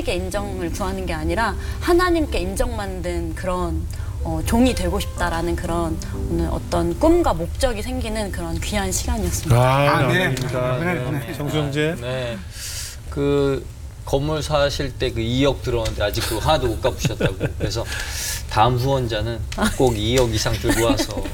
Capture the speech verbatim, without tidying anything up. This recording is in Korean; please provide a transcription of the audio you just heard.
사람에게 인정을 구하는 게 아니라 하나님께 인정받는 그런 어, 종이 되고 싶다라는 그런 오늘 어떤 꿈과 목적이 생기는 그런 귀한 시간이었습니다. 아, 아, 네. 아멘입니다. 네, 네, 네. 정수영재. 네. 그 건물 사실 때 그 이억 들어왔는데 아직도 하나도 못 갚으셨다고. 그래서 다음 후원자는 꼭 이억 이상 들고 와서